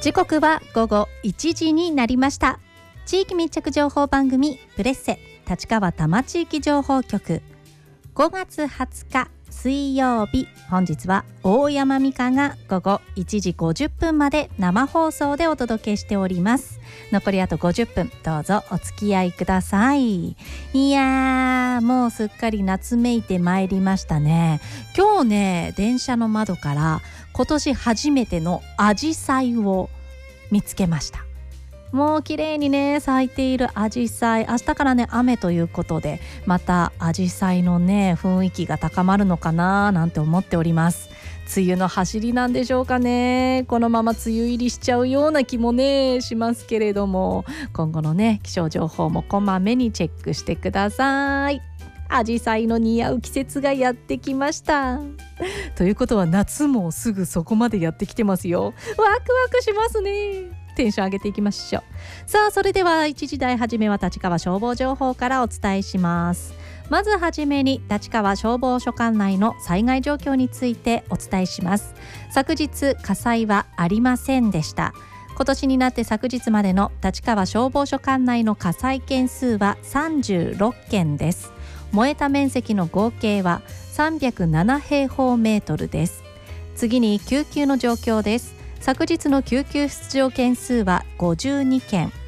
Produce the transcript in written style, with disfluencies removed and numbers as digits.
時刻は午後1時になりました。地域密着情報番組プレッセ立川多摩地域情報局、5月20日水曜日、本日は大山美香が午後1時50分まで生放送でお届けしております。残りあと50分、どうぞお付き合いください。いやー、もうすっかり夏めいてまいりましたね。今日ね、電車の窓から今年初めてのアジサイを見つけました。もう綺麗にね咲いているアジサイ、明日からね雨ということで、またアジサイのね雰囲気が高まるのかななんて思っております。梅雨の走りなんでしょうかね。このまま梅雨入りしちゃうような気もねしますけれども、今後のね気象情報もこまめにチェックしてください。アジサイの似合う季節がやってきましたということは夏もすぐそこまでやってきてますよ。ワクワクしますね。テンション上げていきましょう。さあ、それでは1時台初めは立川消防情報からお伝えします。まずはじめに立川消防署管内の災害状況についてお伝えします。昨日火災はありませんでした。今年になって昨日までの立川消防署管内の火災件数は36件です。燃えた面積の合計は307平方メートルです。次に救急の状況です。昨日の救急出動件数は52件、